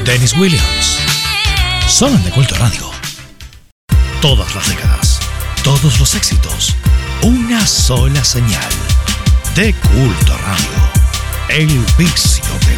Dennis Williams. Solo en De Culto Radio. Todas las décadas, todos los éxitos, una sola señal. De Culto Radio. El vicio de la